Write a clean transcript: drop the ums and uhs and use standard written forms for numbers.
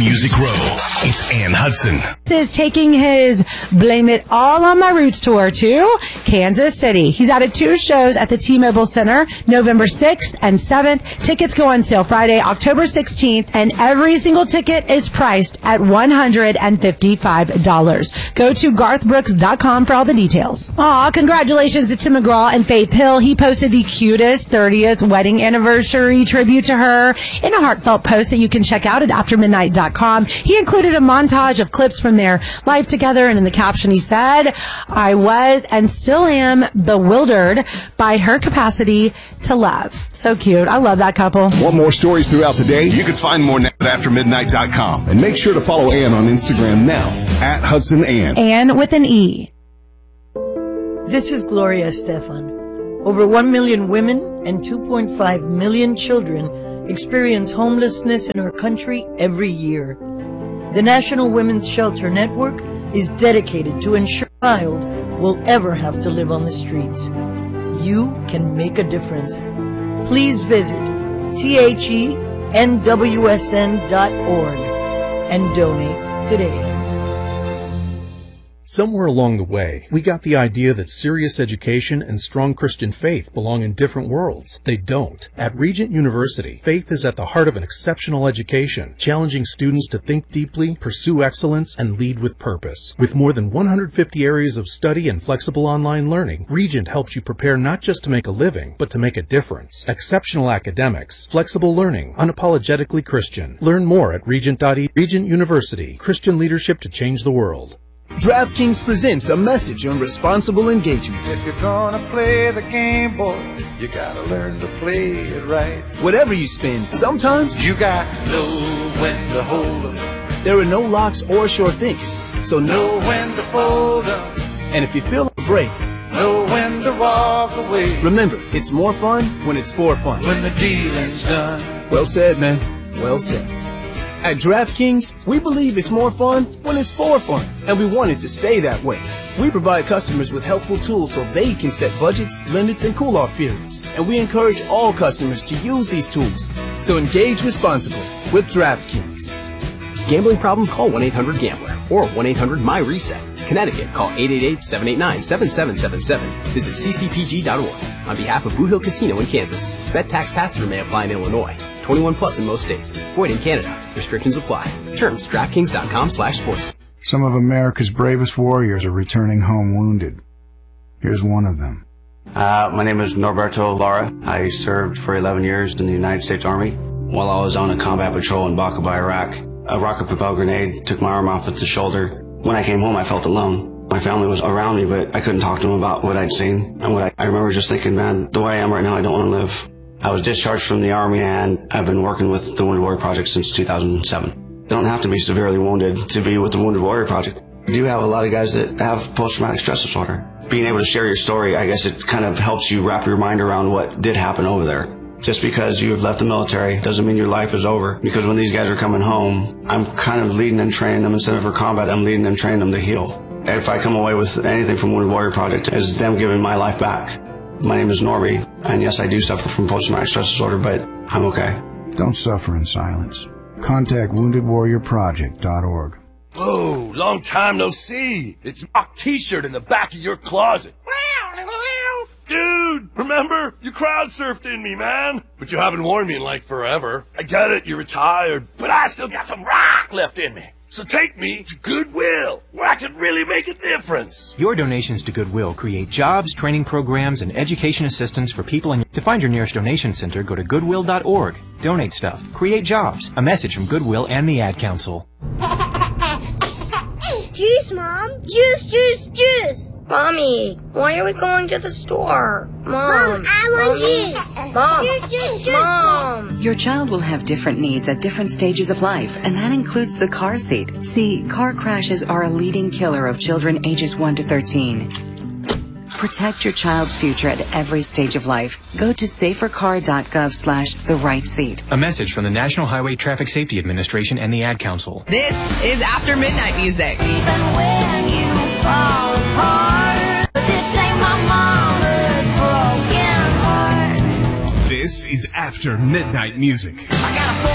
Music Row. It's Ann Hudson. Is taking his Blame It All on My Roots tour to Kansas City. He's added 2 shows at the T-Mobile Center, November 6th and 7th. Tickets go on sale Friday, October 16th, and every single ticket is priced at $155. Go to garthbrooks.com for all the details. Aw, congratulations to Tim McGraw and Faith Hill. He posted the cutest 30th wedding anniversary tribute to her in a heartfelt post that you can check out at aftermidnight.com. He included a montage of clips from their life together, and in the caption he said, "I was and still am bewildered by her capacity to love." So cute. I love that couple. Want more stories throughout the day? You can find more at aftermidnight.com. And make sure to follow Ann on Instagram now, at Hudson Ann. Ann with an E. This is Gloria Estefan. Over 1 million women and 2.5 million children experience homelessness in our country every year. The National Women's Shelter Network is dedicated to ensure no child will ever have to live on the streets. You can make a difference. Please visit thenwsn.org and donate today. Somewhere along the way, we got the idea that serious education and strong Christian faith belong in different worlds. They don't. At Regent University, faith is at the heart of an exceptional education, challenging students to think deeply, pursue excellence, and lead with purpose. With more than 150 areas of study and flexible online learning, Regent helps you prepare not just to make a living, but to make a difference. Exceptional academics, flexible learning, unapologetically Christian. Learn more at regent.edu. Regent University, Christian leadership to change the world. DraftKings presents a message on responsible engagement. If you're gonna play the game, boy, you gotta learn to play it right. Whatever you spend, sometimes you got to know when to hold 'em. There are no locks or sure things, so know when to fold 'em. And if you feel a break, know when to walk away. Remember, it's more fun when it's for fun. When the dealing's done. Well said, man. Well said. At DraftKings, we believe it's more fun when it's for fun, and we want it to stay that way. We provide customers with helpful tools so they can set budgets, limits, and cool-off periods, and we encourage all customers to use these tools. So engage responsibly with DraftKings. Gambling problem? Call 1-800-GAMBLER or 1-800-MY-RESET. Connecticut, call 888-789-7777. Visit ccpg.org. On behalf of Boot Hill Casino in Kansas, bet tax pass-through may apply in Illinois. 21 plus in most states. Void in Canada. Restrictions apply. Terms, DraftKings.com/sports. Some of America's bravest warriors are returning home wounded. Here's one of them. My name is Norberto Lara. I served for 11 years in the United States Army. While I was on a combat patrol in Baqaba, Iraq, a rocket-propelled grenade took my arm off at the shoulder. When I came home, I felt alone. My family was around me, but I couldn't talk to them about what I'd seen. And I remember just thinking, man, the way I am right now, I don't want to live. I was discharged from the Army, and I've been working with the Wounded Warrior Project since 2007. You don't have to be severely wounded to be with the Wounded Warrior Project. We do have a lot of guys that have post-traumatic stress disorder. Being able to share your story, I guess it kind of helps you wrap your mind around what did happen over there. Just because you have left the military doesn't mean your life is over. Because when these guys are coming home, I'm kind of leading and training them. Instead of for combat, I'm leading and training them to heal. If I come away with anything from Wounded Warrior Project, it's them giving my life back. My name is Norby, and yes, I do suffer from post-traumatic stress disorder, but I'm okay. Don't suffer in silence. Contact WoundedWarriorProject.org. Whoa, long time no see. It's my t-shirt in the back of your closet. Dude, remember? You crowd surfed in me, man. But you haven't worn me in like forever. I get it, you're retired, but I still got some rock left in me. So take me to Goodwill, where I could really make a difference. Your donations to Goodwill create jobs, training programs, and education assistance for people in. To find your nearest donation center, go to goodwill.org. Donate stuff. Create jobs. A message from Goodwill and the Ad Council. Juice, Mom. Juice, juice, juice. Mommy, why are we going to the store? Mom, I want juice. Mom, Juice. Mom. Your child will have different needs at different stages of life, and that includes the car seat. See, car crashes are a leading killer of children ages 1 to 13. Protect your child's future at every stage of life. Go to safercar.gov/the-right-seat. A message from the National Highway Traffic Safety Administration and the Ad Council. This is After Midnight Music. Even when you fall apart, this ain't my mama's broken heart. This is After Midnight Music.